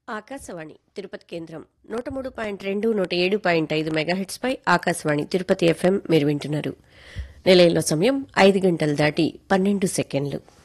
ఆకాశవాణి తిరుపతి కేంద్రం 103.2 107.5 మెగాహెట్స్ పై ఆకాశవాణి తిరుపతి ఎఫ్ఎం మీరు వింటున్నారు. నిలయంలో సమయం 5 గంటలు దాటి 12 సెకండ్లు.